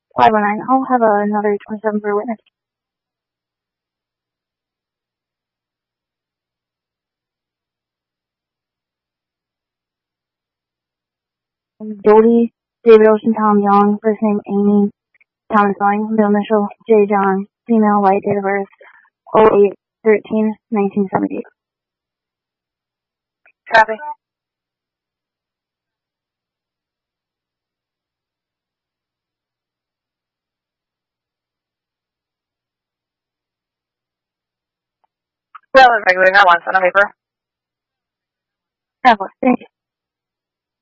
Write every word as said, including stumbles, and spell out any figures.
five oh nine. I'll have uh, another twenty-seven for witness. Dodie, David Ocean, Tom Young, first name Amy, Thomas Lang, middle initial J. John, female, white, date of birth oh eight thirteen nineteen seventy. Copy. Well, regular marijuana on paper. Yeah, thank you.